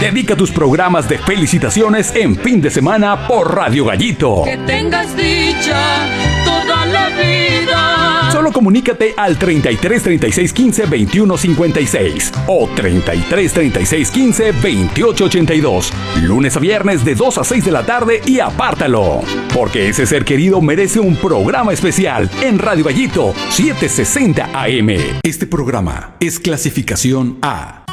Dedica tus programas de felicitaciones en fin de semana por Radio Gallito. Que tengas dicha toda la vida. Solo comunícate al 33 36 15 21 56 o 33 36 15 28 82. Lunes a viernes de 2 a 6 de la tarde y apártalo. Porque ese ser querido merece un programa especial en Radio Gallito 760 AM. Este programa es clasificación A.